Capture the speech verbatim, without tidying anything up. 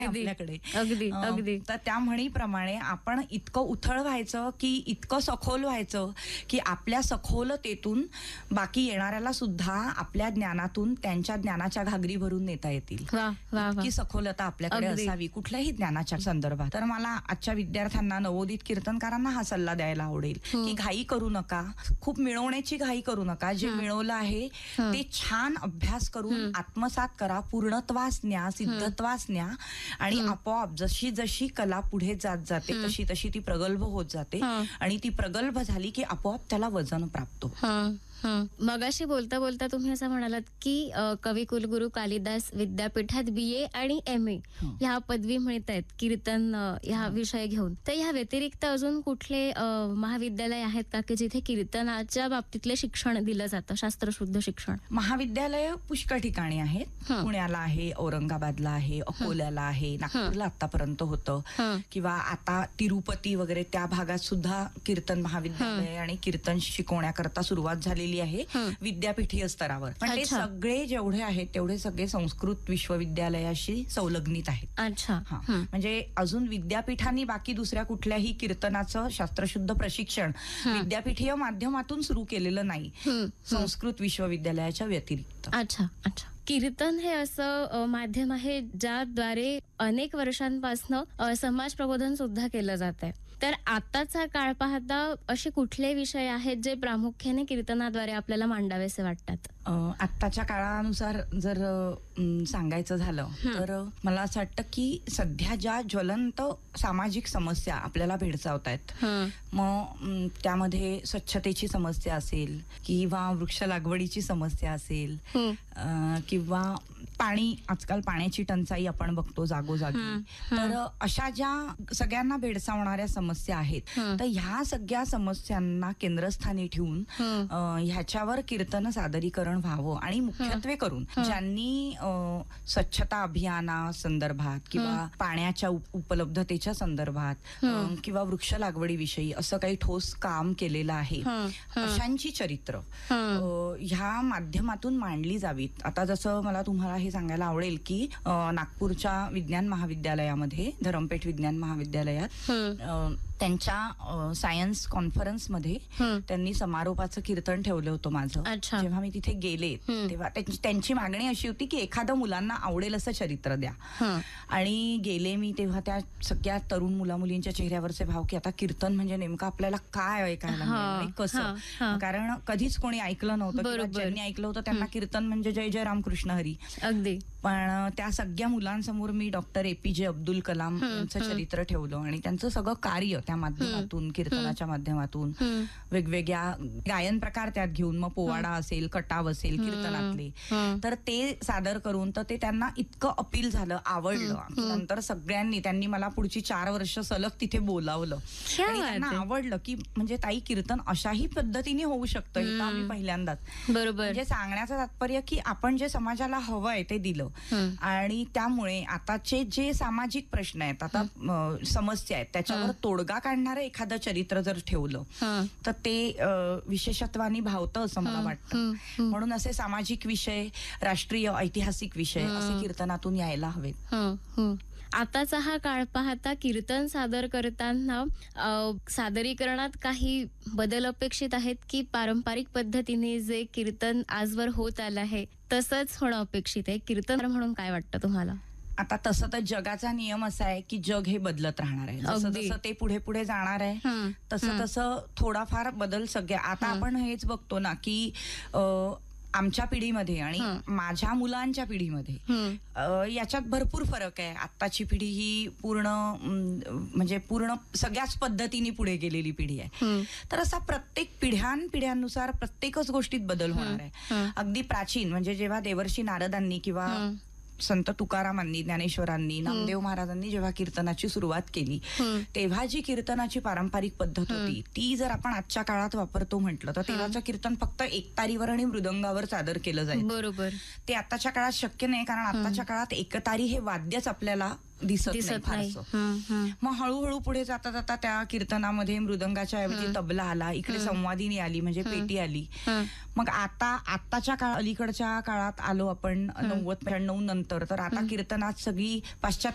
आपल्याकडे. अगदी अ, अगदी तर त्या म्हणीप्रमाणे आपण इतकं उथळ व्हायचं की इतकं सखोल व्हायचं की आपल्या सखोलतेतून बाकी येणाऱ्याला सुद्धा आपल्या ज्ञानातून त्यांच्या ज्ञानाच्या घागरी भरून नेता येतील. वा वा वा की सखोलता आपल्याकडे अगदी. असावी कुठल्याही ज्ञानाच्या संदर्भात. तर मला आजच्या विद्यार्थ्यांना, नवोदित कीर्तनकारांना हा सल्ला द्यायला आवडेल की घाई करू नका, खूप मिळवण्याची घाई करू नका. जे मिळवलं आहे ते छान अभ्यास करून आत्मसात करा, पूर्णत्वास न्या, सिद्धत्वास न्या आणि आपोआप जशी जशी कला पुढे जात जाते तशी तशी ती प्रगल्भ होत जाते आणि ती प्रगल्भ झाली की आपोआप त्याला वजन प्राप्त होतं. हं, हं. मगाशी बोलता बोलता तुम्ही असं म्हणालात की अ, कवी कुलगुरू कालिदास विद्यापीठात बी ए आणि एम ए हं. ह्या पदवी मिळत आहेत कीर्तन अ, ह्या विषय घेऊन. तर ह्या व्यतिरिक्त अजून कुठले अ, महाविद्यालय आहेत का की जिथे कीर्तनाच्या बाबतीतले शिक्षण दिलं जातं, शास्त्रशुद्ध शिक्षण? महाविद्यालय पुष्कळ ठिकाणी आहेत. हं. पुण्याला आहे, औरंगाबादला आहे, अकोल्याला आहे, नागपूरला आतापर्यंत होतं हं. किंवा आता तिरुपती वगैरे त्या भागात सुद्धा कीर्तन महाविद्यालय आणि कीर्तन शिकवण्याकरता सुरुवात झालेली आहे हं. विद्यापीठीय स्तरावर. पण ते अच्छा. सगळे जेवढे आहेत तेवढे सगळे संस्कृत विश्वविद्यालयाशी संलग्नित आहेत. अच्छा. हा. हं. म्हणजे अजून विद्यापीठांनी बाकी दुसऱ्या कुठल्याही कीर्तनाचं शास्त्रशुद्ध प्रशिक्षण विद्यापीठीय माध्यमातून सुरू केलेलं नाही, हं. संस्कृत विश्वविद्यालयाच्या व्यतिरिक्त. अच्छा अच्छा. कीर्तन हे असं अ, माध्यम आहे ज्याद्वारे अनेक वर्षांपासनं समाज प्रबोधन सुद्धा केलं जात आहे. तर आताचा काळ पाहता असे कुठले विषय आहेत जे प्रामुख्याने कीर्तनाद्वारे आपल्याला मांडावेसे वाटतात? अ, आत्ताच्या काळानुसार जर अम, सांगायचं झालं तर मला असं वाटतं की सध्या ज्या ज्वलंत सामाजिक समस्या आपल्याला भेडसावत आहेत, हं. मग अम, त्यामध्ये स्वच्छतेची समस्या असेल किंवा वृक्ष लागवडीची समस्या असेल, हं. अ, किंवा पाणी, आजकाल पाण्याची टंचाई आपण बघतो जागोजागी. तर अशा ज्या सगळ्यांना भेडसावणाऱ्या समस्या आहेत, तर ह्या सगळ्या समस्यांना केंद्रस्थानी ठेवून हं. अ, ह्याच्यावर कीर्तन सादरीकरण व्हावं आणि मुख्यत्वे करून ज्यांनी अ, स्वच्छता अभियाना संदर्भात किंवा पाण्याच्या उप- उपलब्धतेच्या संदर्भात अ, किंवा वृक्ष लागवडीविषयी असं काही ठोस काम केलेलं आहे, हं. हं. अशांची चरित्र हं. अ, ह्या माध्यमातून मांडली जावीत. आता जसं मला तुम्हाला हे सांगायला आवडेल की अ, नागपूरच्या विज्ञान महाविद्यालयामध्ये, धरमपेठ विज्ञान महाविद्यालयात हं. अ, त्यांच्या सायन्स कॉन्फरन्समध्ये हं. त्यांनी समारोपाचं कीर्तन ठेवलं होतं माझं. अच्छा. जेव्हा मी तिथे गेले हं. तेव्हा त्यांची त्यांची मागणी अशी होती की एखादं मुलांना आवडेल असं चरित्र द्या. हं. आणि गेले मी तेव्हा त्या सगळ्या तरुण मुला मुलींच्या चेहऱ्यावरचे भाव की आता कीर्तन म्हणजे नेमकं आपल्याला काय ऐकायला मिळेल आणि हां, कसं. हां, हां. कारण कधीच कोणी ऐकलं नव्हतं किंवा बरोबर. ज्यांनी ऐकलं होतं त्यांना कीर्तन म्हणजे जय जय रामकृष्ण हरी. अगदी. पण त्या सगळ्या मुलांसमोर मी डॉक्टर ए पी जे अब्दुल कलाम यांचं चरित्र ठेवलं आणि त्यांचं सगळं कार्य त्या माध्यमातून, कीर्तनाच्या माध्यमातून हं. वेगवेगळ्या गायन प्रकार त्यात घेऊन, मग पोवाडा असेल, कटाव असेल कीर्तनातले, हं. तर ते सादर करून तर ते त्यांना इतकं अपील झालं, आवडलं की नंतर सगळ्यांनी, त्यांनी मला पुढची चार वर्ष सलग तिथे बोलावलं क्या आणि बात त्यांना आहे. आवडलं की म्हणजे ताई कीर्तन अशाही पद्धतीने होऊ शकतं, हे तर आम्ही पहिल्यांदाच. बरोबर. म्हणजे सांगण्याचं तात्पर्य की आपण जे समाजाला हवंय ते दिलं हं. आणि त्यामुळे आताचे जे सामाजिक प्रश्न आहेत, आता अ, समस्या आहेत, त्याच्यावर तोडगा काढणारं एखादं चरित्र जर ठेवलं हं. तर ते अ, विशेषत्वानी भावतं असं मला वाटतं. हं. हं. म्हणून असे सामाजिक विषय, राष्ट्रीय ऐतिहासिक विषय असे कीर्तनातून यायला हवेत. हं. हं. आताचा हा काळ पाहता कीर्तन सादर करताना अ, सादरीकरणात काही बदल अपेक्षित आहेत की पारंपरिक पद्धतीने जे कीर्तन आजवर होत आलं आहे तसंच होणं अपेक्षित आहे? कीर्तन म्हणून काय वाटतं तुम्हाला? आता तसं तर जगाचा नियम असा आहे की जग हे बदलत राहणार आहे. जसं अगदी. जसं ते पुढे पुढे जाणार आहे हं. तसं तसं थोडाफार बदल सगळ्या. आता आपण हेच बघतो ना की अ, आमच्या पिढीमध्ये आणि माझ्या मुलांच्या पिढीमध्ये हं. अ, याच्यात भरपूर फरक आहे. आत्ताची पिढी ही पूर्ण अम, म्हणजे पूर्ण सगळ्याच पद्धतीने पुढे गेलेली पिढी आहे. हं. तर असा प्रत्येक पिढ्यानपिढ्यानुसार प्रत्येकच गोष्टीत बदल होणार आहे. हं. अगदी प्राचीन म्हणजे जेव्हा देवर्षी नारदांनी किंवा संत तुकारामांनी, ज्ञानेश्वरांनी, नामदेव महाराजांनी जेव्हा कीर्तनाची सुरुवात केली हं. तेव्हा जी कीर्तनाची पारंपरिक पद्धत होती ती जर आपण आजच्या काळात वापरतो म्हटलं तर तेव्हाचं कीर्तन फक्त एकतारीवर आणि मृदंगावर सादर केलं जाईल. बरोबर. ते आताच्या काळात शक्य नाही, कारण आताच्या काळात एकतारी हे वाद्यच आपल्याला दिसत नाही दिसत नाही. फारसं. हं. हं. मग हळूहळू पुढे जाता जाता त्या कीर्तनामध्ये मृदंगाच्या ऐवजी तबला आला, इकडे संवादिनी आली म्हणजे पेटी आली. हं. मग आता आत्ताच्या काळ अलीकडच्या काळात आलो आपण नव्वद त्र्याण्णव नंतर, तर आता कीर्तनात सगळी पाश्चात्य